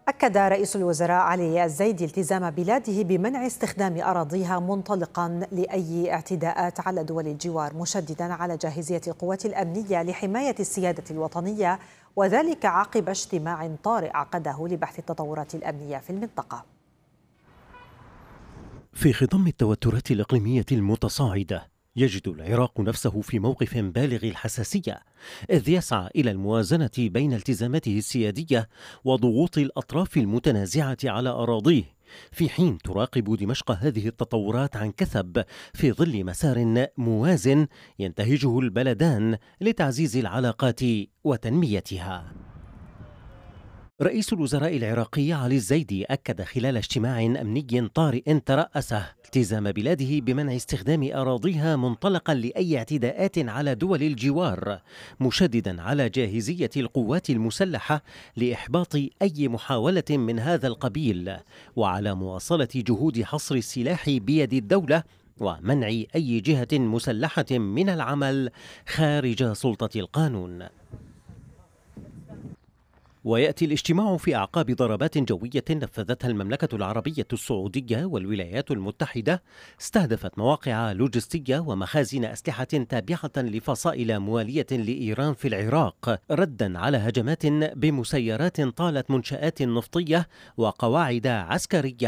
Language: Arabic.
أكد رئيس الوزراء علي الزيدي التزام بلاده بمنع استخدام أراضيها منطلقا لأي اعتداءات على دول الجوار، مشددا على جاهزية القوات الأمنية لحماية السيادة الوطنية، وذلك عقب اجتماع طارئ عقده لبحث التطورات الأمنية في المنطقة. في خضم التوترات الإقليمية المتصاعدة، يجد العراق نفسه في موقف بالغ الحساسية، إذ يسعى إلى الموازنة بين التزاماته السيادية وضغوط الأطراف المتنازعة على أراضيه، في حين تراقب دمشق هذه التطورات عن كثب في ظل مسار موازن ينتهجه البلدان لتعزيز العلاقات وتنميتها. رئيس الوزراء العراقي علي الزيدي أكد خلال اجتماع أمني طارئ ترأسه التزام بلاده بمنع استخدام أراضيها منطلقا لأي اعتداءات على دول الجوار، مشددا على جاهزية القوات المسلحة لإحباط أي محاولة من هذا القبيل، وعلى مواصلة جهود حصر السلاح بيد الدولة ومنع أي جهة مسلحة من العمل خارج سلطة القانون. ويأتي الاجتماع في أعقاب ضربات جوية نفذتها المملكة العربية السعودية والولايات المتحدة، استهدفت مواقع لوجستية ومخازن أسلحة تابعة لفصائل موالية لإيران في العراق، ردا على هجمات بمسيرات طالت منشآت نفطية وقواعد عسكرية